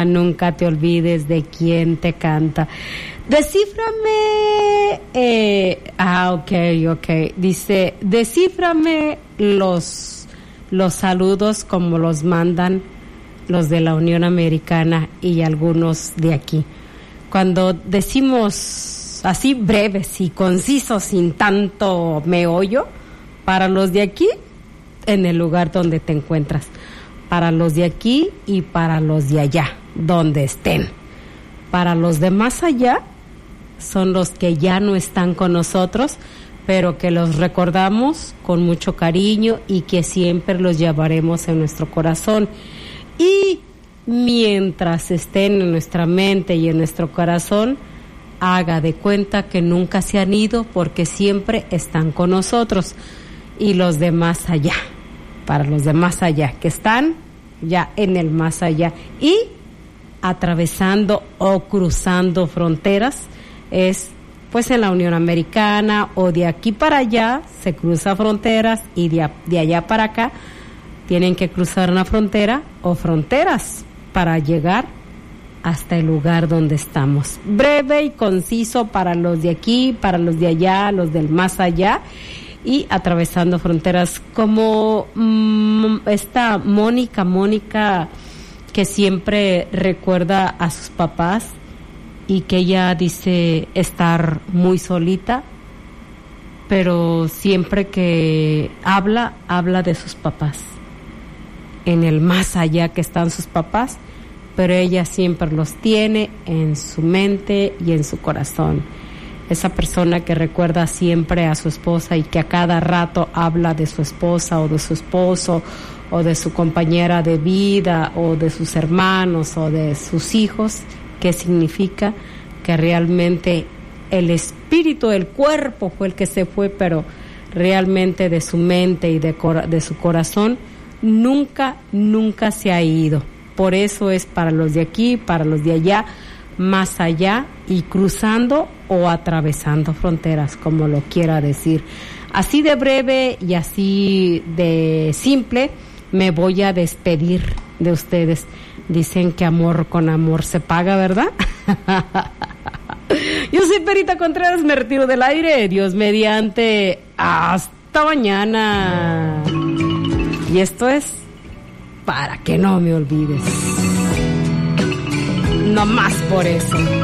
nunca te olvides de quién te canta. Descíframe, ok. Dice, descíframe los saludos como los mandan los de la Unión Americana y algunos de aquí. Cuando decimos así breves y concisos, sin tanto meollo, para los de aquí, en el lugar donde te encuentras, para los de aquí y para los de allá, donde estén. Para los de más allá, son los que ya no están con nosotros, pero que los recordamos con mucho cariño y que siempre los llevaremos en nuestro corazón. Y mientras estén en nuestra mente y en nuestro corazón, haga de cuenta que nunca se han ido, porque siempre están con nosotros. Y los de más allá, para los de más allá, que están ya en el más allá y atravesando o cruzando fronteras, es pues en la Unión Americana o de aquí para allá se cruza fronteras, y de allá para acá tienen que cruzar una frontera o fronteras para llegar hasta el lugar donde estamos. Breve y conciso para los de aquí, para los de allá, los del más allá, y atravesando fronteras, como esta Mónica, que siempre recuerda a sus papás y que ella dice estar muy solita, pero siempre que habla de sus papás, en el más allá que están sus papás, pero ella siempre los tiene en su mente y en su corazón. Esa persona que recuerda siempre a su esposa y que a cada rato habla de su esposa o de su esposo o de su compañera de vida o de sus hermanos o de sus hijos, que significa que realmente el espíritu, el cuerpo fue el que se fue, pero realmente de su mente y de su corazón nunca se ha ido. Por eso es para los de aquí, para los de allá, más allá y cruzando o atravesando fronteras, como lo quiera decir. Así de breve y así de simple me voy a despedir de ustedes. Dicen que amor con amor se paga, ¿verdad? Yo soy Perita Contreras, me retiro del aire. Dios mediante, hasta mañana. Y esto es para que no me olvides. No más por eso.